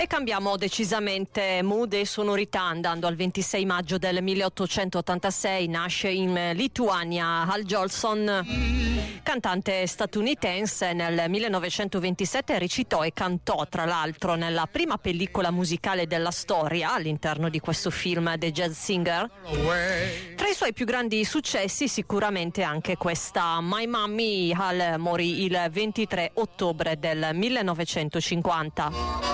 E cambiamo decisamente mood e sonorità andando al 26 maggio del 1886. Nasce in Lituania Hal Jolson, cantante statunitense. Nel 1927 recitò e cantò tra l'altro nella prima pellicola musicale della storia all'interno di questo film, The Jazz Singer. Tra i suoi più grandi successi sicuramente anche questa My Mommy. Hal morì il 23 ottobre del 1950.